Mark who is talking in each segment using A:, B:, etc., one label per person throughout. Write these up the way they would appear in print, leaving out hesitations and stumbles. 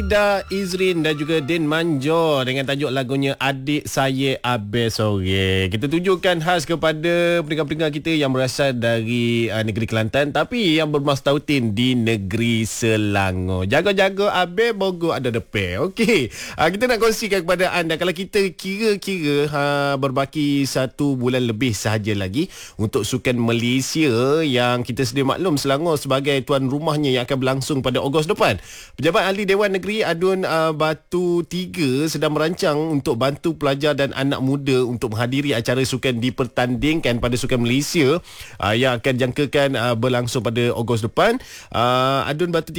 A: Ida Izrin dan juga Din Manjor dengan tajuk lagunya Adik Saya Abel Sore. Kita tunjukkan khas kepada pendengar-pendengar kita yang berasal dari negeri Kelantan tapi yang bermastautin di negeri Selangor. Jaga-jaga Abel Bogor ada depan. Okey. Kita nak kongsikan kepada anda kalau kita kira-kira berbaki 1 bulan lebih sahaja lagi untuk Sukan Malaysia yang kita sedia maklum Selangor sebagai tuan rumahnya yang akan berlangsung pada Ogos depan. Pejabat Ahli Dewan Negeri Adun Batu 3 sedang merancang untuk bantu pelajar dan anak muda untuk menghadiri acara sukan dipertandingkan pada Sukan Malaysia yang akan jangkakan berlangsung pada Ogos depan. Adun Batu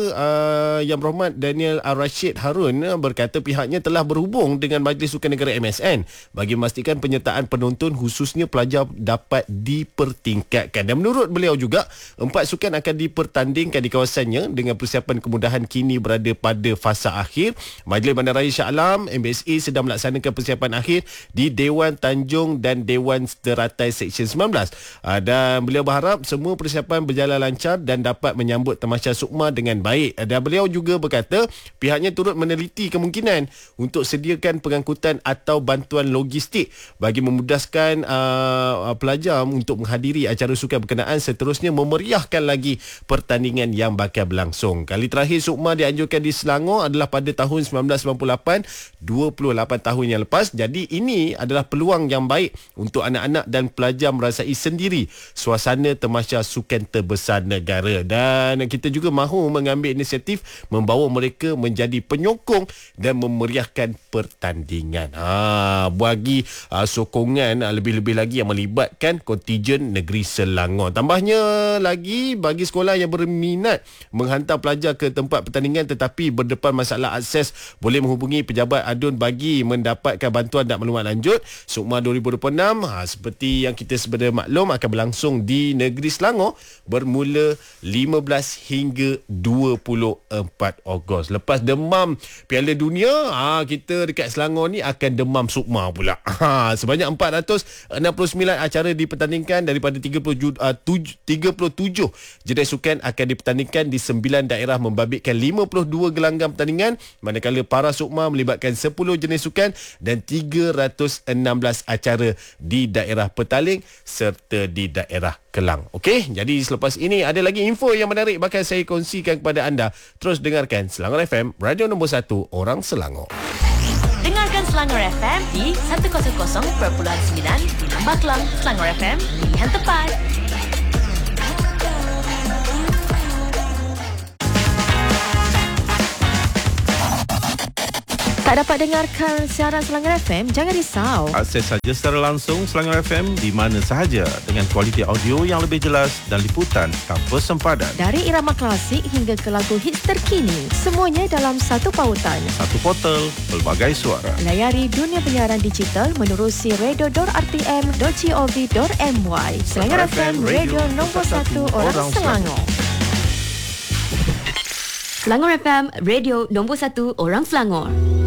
A: 3 Yang Berhormat Daniel Rashid Harun berkata pihaknya telah berhubung dengan Majlis Sukan Negara MSN bagi memastikan penyertaan penonton khususnya pelajar dapat dipertingkatkan. Dan menurut beliau juga 4 sukan akan dipertandingkan di kawasannya dengan persiapan kemudahan kini berada pada fasa akhir. Majlis Bandaraya Shah Alam MBSA sedang melaksanakan persiapan akhir di Dewan Tanjung dan Dewan Teratai Seksyen 19. Dan beliau berharap semua persiapan berjalan lancar dan dapat menyambut tamasya Sukma dengan baik. Dan beliau juga berkata pihaknya turut meneliti kemungkinan untuk sediakan pengangkutan atau bantuan logistik bagi memudahkan pelajar untuk menghadiri acara sukan berkenaan, seterusnya memeriahkan lagi pertandingan yang bakal berlangsung. Kali terakhir Sukma dianjurkan di Selangor adalah pada tahun 1998, 28 tahun yang lepas. Jadi ini adalah peluang yang baik untuk anak-anak dan pelajar merasai sendiri suasana tamasya sukan terbesar negara. Dan kita juga mahu mengambil inisiatif membawa mereka menjadi penyokong dan memeriahkan pertandingan. Bagi sokongan lebih-lebih lagi yang melibatkan kontijen negeri Selangor. Tambahnya lagi bagi sekolah yang berminat menghantar pelajar ke tempat pertandingan tetapi berdepan masalah akses, boleh menghubungi pejabat Adun bagi mendapatkan bantuan dan maklumat lanjut. Sukma 2026 seperti yang kita sebenarnya maklum akan berlangsung di negeri Selangor bermula 15 hingga 24 Ogos. Lepas demam Piala Dunia, kita dekat Selangor ni akan demam Sukma pula. Sebanyak 469 acara dipertandingkan daripada 37 jenis sukan akan dipertandingkan di 9 daerah membabitkan 52 gelanggang pertandingan, manakala para Sukma melibatkan 10 jenis sukan dan 316 acara di daerah Petaling serta di daerah Kelang. Okey, jadi selepas ini ada lagi info yang menarik bakal saya kongsikan kepada anda. Terus dengarkan Selangor FM, radio nombor 1 orang Selangor.
B: Dengarkan Selangor FM di 100.9 di Lembah Kelang. Selangor FM, pilihan tepat. Tak dapat dengarkan siaran Selangor FM? Jangan risau.
C: Akses saja secara langsung Selangor FM di mana sahaja dengan kualiti audio yang lebih jelas dan liputan tanpa sempadan.
B: Dari irama klasik hingga ke lagu hits terkini, semuanya dalam satu pautan.
C: Satu portal, pelbagai suara.
B: Layari dunia penyiaran digital menerusi radio.rtm.gov.my. Selangor FM, radio nombor 1 orang Selangor. Selangor FM, radio nombor 1 orang Selangor.